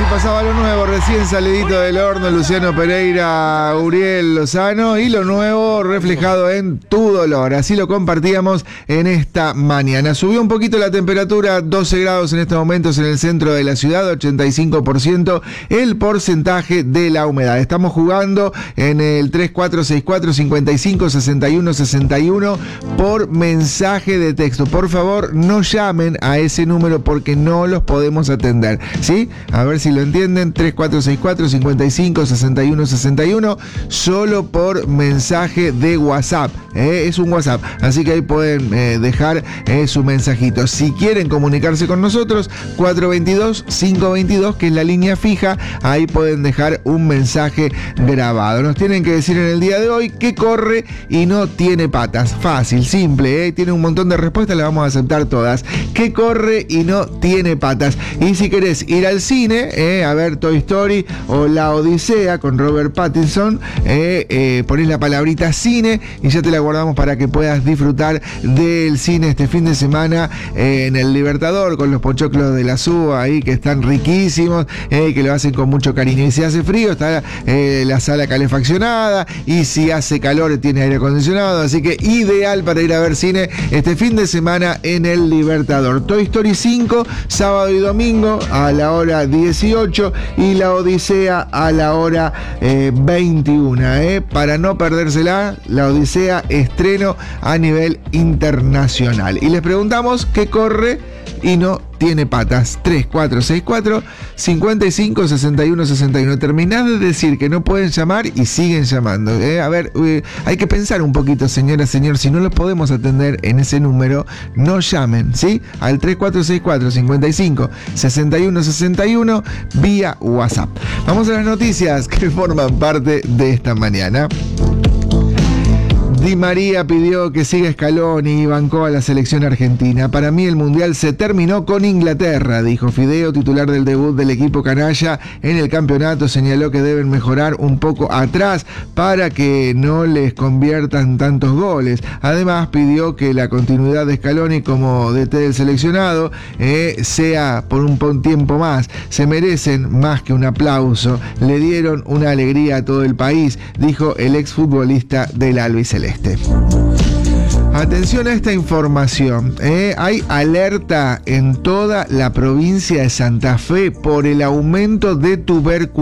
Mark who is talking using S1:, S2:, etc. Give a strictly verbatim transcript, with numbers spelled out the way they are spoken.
S1: y pasaba lo nuevo, recién salidito del horno, Luciano Pereira, Uriel Lozano, y lo nuevo reflejado en Tu Dolor. Así lo compartíamos en esta mañana. Subió un poquito la temperatura, doce grados en estos momentos en el centro de la ciudad, ochenta y cinco por ciento el porcentaje de la humedad. Estamos jugando en el tres cuatro seis cuatro, cinco cinco, seis uno seis uno por mensaje de texto. Por favor, no llamen a ese número porque no los podemos atender, ¿sí? A ver si lo entienden, tres cuatro seis cuatro, cinco cinco, seis uno seis uno, solo por mensaje de WhatsApp, ¿eh? Es un WhatsApp, así que ahí pueden eh, dejar eh, su mensajito. Si quieren comunicarse con nosotros, cuatro dos dos, cinco dos dos, que es la línea fija, ahí pueden dejar un mensaje grabado. Nos tienen que decir en el día de hoy que corre y no tiene patas. Fácil, simple, ¿eh? Tiene un montón de respuestas, las vamos a aceptar todas. Que corre y no tiene patas. Y si querés ir al cine, eh, a ver Toy Story o La Odisea con Robert Pattinson, eh, eh, ponés la palabrita cine y ya te la guardamos para que puedas disfrutar del cine este fin de semana eh, en el Libertador, con los pochoclos de la Suba ahí que están riquísimos, eh, que lo hacen con mucho cariño. Y si hace frío está eh, la sala calefaccionada, y si hace calor tiene aire acondicionado, así que ideal para ir a ver cine este fin de semana en el Libertador. Toy Story cinco, sábado y domingo a la hora dieciocho, y La Odisea a la hora eh, veintiuno. Eh. Para no perdérsela, La Odisea estreno a nivel internacional. Y les preguntamos qué corre y no tiene patas. tres cuatro seis cuatro, cinco cinco, seis uno seis uno. Terminás de decir que no pueden llamar y siguen llamando. ¿eh? A ver, eh, hay que pensar un poquito, señora, señor. Si no los podemos atender en ese número, no llamen, ¿sí? Al tres cuatro seis cuatro, cinco cinco, seis uno seis uno vía WhatsApp. Vamos a las noticias que forman parte de esta mañana. Di María pidió que siga Scaloni y bancó a la selección argentina. Para mí el Mundial se terminó con Inglaterra, dijo Fideo, titular del debut del equipo canalla en el campeonato. Señaló que deben mejorar un poco atrás para que no les conviertan tantos goles. Además pidió que la continuidad de Scaloni como D T del seleccionado eh, sea por un buen tiempo más. Se merecen más que un aplauso. Le dieron una alegría a todo el país, dijo el exfutbolista del albiceleste. Atención a esta información, ¿eh? Hay alerta en toda la provincia de Santa Fe por el aumento de tuberculosis.